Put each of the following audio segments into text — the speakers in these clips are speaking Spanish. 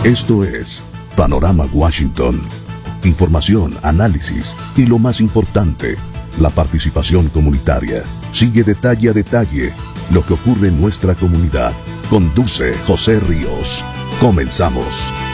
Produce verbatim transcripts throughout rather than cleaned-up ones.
Esto es Panorama Washington. Información, análisis y lo más importante, la participación comunitaria. Sigue detalle a detalle lo que ocurre en nuestra comunidad. Conduce José Ríos. Comenzamos.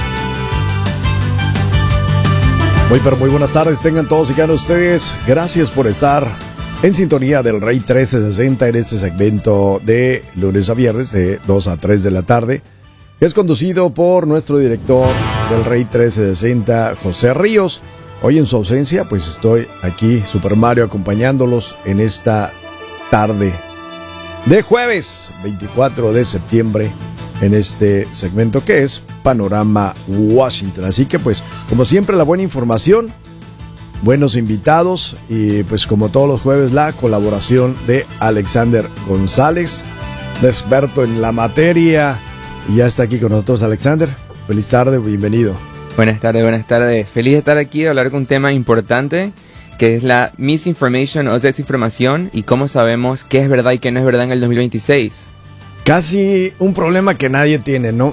Muy pero muy buenas tardes, tengan todos y cada uno de ustedes. Gracias por estar en sintonía del Rey trece sesenta en este segmento de lunes a viernes de dos a tres de la tarde, que es conducido por nuestro director del Rey trece sesenta, José Ríos. Hoy en su ausencia, pues estoy aquí, Super Mario, acompañándolos en esta tarde de jueves veinticuatro de septiembre en este segmento que es Panorama Washington. Así que pues, como siempre, la buena información, buenos invitados y pues como todos los jueves la colaboración de Alexander González, experto en la materia, y ya está aquí con nosotros. Alexander, feliz tarde, bienvenido. Buenas tardes, buenas tardes. Feliz de estar aquí a hablar de un tema importante que es la misinformation o desinformación y cómo sabemos qué es verdad y qué no es verdad en el dos mil veintiséis. Casi un problema que nadie tiene, ¿no?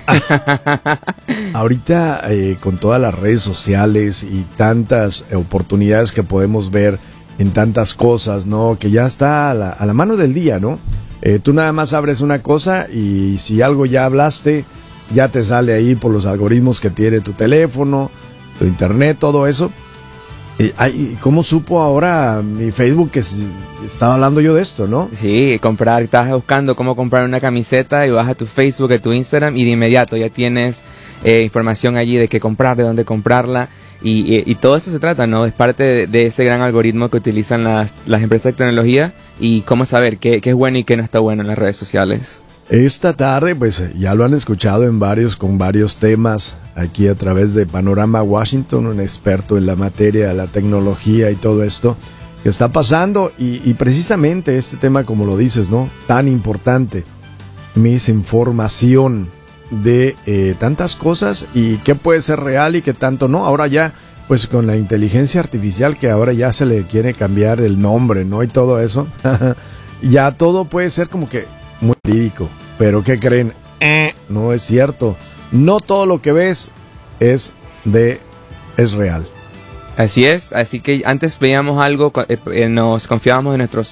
Ahorita eh, con todas las redes sociales y tantas oportunidades que podemos ver en tantas cosas, ¿no? Que ya está a la, a la mano del día, ¿no? Eh, tú nada más abres una cosa y si algo ya hablaste, ya te sale ahí por los algoritmos que tiene tu teléfono, tu internet, todo eso. Eh, ay, ¿cómo supo ahora mi Facebook que estaba hablando yo de esto, no? Sí, comprar, estabas buscando cómo comprar una camiseta y vas a tu Facebook, a tu Instagram y de inmediato ya tienes eh, información allí de qué comprar, de dónde comprarla y, y, y todo eso se trata, ¿no? Es parte de, de ese gran algoritmo que utilizan las, las empresas de tecnología y cómo saber qué, qué es bueno y qué no está bueno en las redes sociales. Esta tarde, pues ya lo han escuchado en varios, con varios temas aquí a través de Panorama Washington, un experto en la materia de la tecnología y todo esto que está pasando y, y precisamente este tema, como lo dices, ¿no? Tan importante, misinformación de eh, tantas cosas y qué puede ser real y qué tanto no. Ahora ya, pues con la inteligencia artificial que ahora ya se le quiere cambiar el nombre, ¿no? Y todo eso, ya todo puede ser como que muy verídico, pero ¿qué creen? Eh, no es cierto. No todo lo que ves es de es real. Así es, así que antes veíamos algo, eh, nos confiábamos en nuestros